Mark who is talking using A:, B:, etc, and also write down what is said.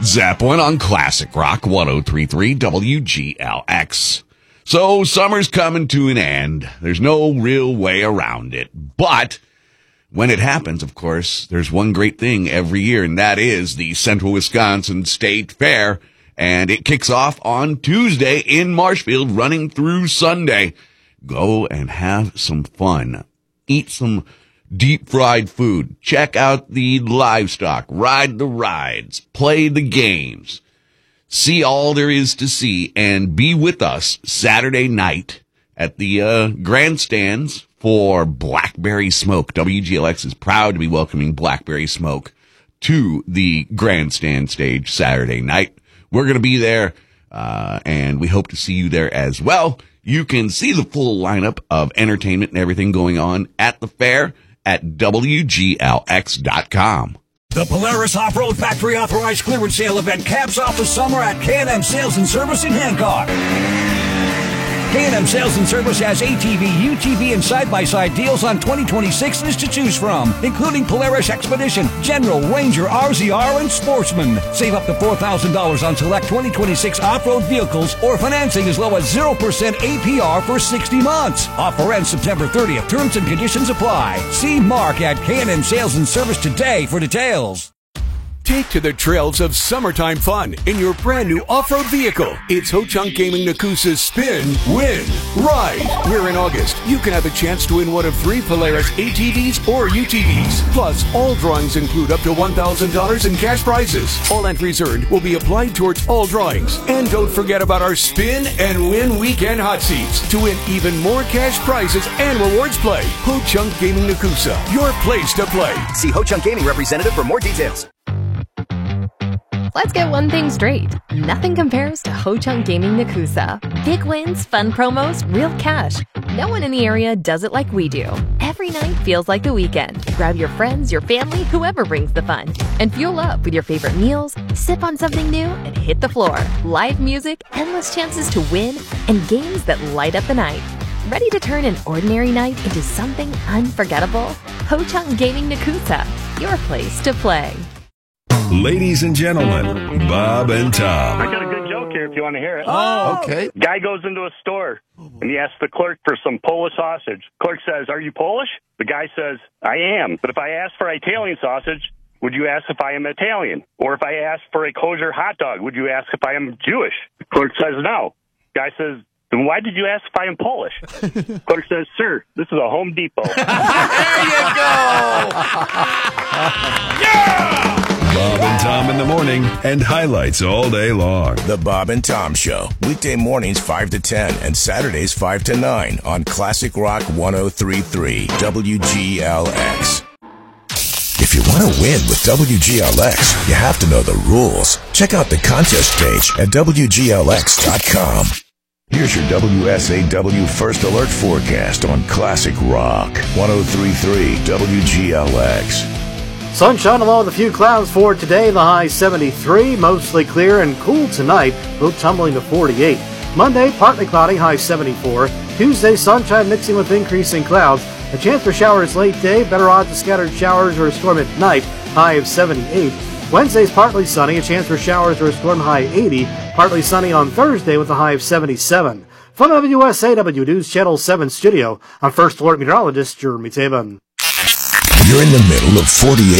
A: Zeppelin on Classic Rock 103.3 WGLX. So, summer's coming to an end. There's no real way around it. But when it happens, of course, there's one great thing every year, and that is the Central Wisconsin State Fair. And it kicks off on Tuesday in Marshfield, running through Sunday. Go and have some fun. Eat some deep-fried food. Check out the livestock. Ride the rides. Play the games. See all there is to see. And be with us Saturday night at the grandstands for Blackberry Smoke. WGLX is proud to be welcoming Blackberry Smoke to the grandstand stage Saturday night. We're going to be there, and we hope to see you there as well. You can see the full lineup of entertainment and everything going on at the fair at WGLX.com.
B: The Polaris Off-Road Factory Authorized Clearance Sale event caps off the summer at K&M Sales and Service in Hancock. K&M Sales and Service has ATV, UTV, and side-by-side deals on 2026s to choose from, including Polaris Expedition, General, Ranger, RZR, and Sportsman. Save up to $4,000 on select 2026 off-road vehicles or financing as low as 0% APR for 60 months. Offer ends September 30th. Terms and conditions apply. See Mark at K&M Sales and Service today for details.
C: Take to the trails of summertime fun in your brand new off-road vehicle. It's Ho-Chunk Gaming Nakusa's Spin, Win, Ride. Where in August, you can have a chance to win one of 3 Polaris ATVs or UTVs. Plus, all drawings include up to $1,000 in cash prizes. All entries earned will be applied towards all drawings. And don't forget about our Spin and Win Weekend Hot Seats to win even more cash prizes and rewards play. Ho-Chunk Gaming Nakusa, your place to play.
D: See Ho-Chunk Gaming representative for more details.
E: Let's get one thing straight. Nothing compares to Ho-Chunk Gaming Nakusa. Big wins, fun promos, real cash. No one in the area does it like we do. Every night feels like the weekend. Grab your friends, your family, whoever brings the fun. And fuel up with your favorite meals, sip on something new, and hit the floor. Live music, endless chances to win, and games that light up the night. Ready to turn an ordinary night into something unforgettable? Ho-Chunk Gaming Nakusa, your place to play.
F: Ladies and gentlemen, Bob and Tom.
G: I got a good joke here if you want to hear it.
H: Oh, okay.
G: Guy goes into a store, and he asks the clerk for some Polish sausage. Clerk says, "Are you Polish?" The guy says, "I am. But if I ask for Italian sausage, would you ask if I am Italian? Or if I ask for a kosher hot dog, would you ask if I am Jewish?" The clerk says, "No." Guy says, "Then why did you ask if I am Polish?" Clerk says, "Sir, this is a Home Depot."
H: There you go.
F: Yeah! Bob and Tom in the morning and highlights all day long.
I: The Bob and Tom Show. Weekday mornings 5 to 10 and Saturdays 5 to 9 on Classic Rock 103.3 WGLX. If you want to win with WGLX, you have to know the rules. Check out the contest page at WGLX.com. Here's your WSAW First Alert forecast on Classic Rock 103.3 WGLX.
J: Sunshine along with a few clouds for today. The high 73, mostly clear and cool tonight, low tumbling to 48. Monday, partly cloudy, high 74. Tuesday, sunshine mixing with increasing clouds. A chance for showers late day, better odds of scattered showers or a storm at night, high of 78. Wednesday's partly sunny, a chance for showers or a storm, high 80. Partly sunny on Thursday with a high of 77. From WSAW News Channel 7 studio, I'm First Alert Meteorologist Jeremy Taban.
I: You're in the middle of 48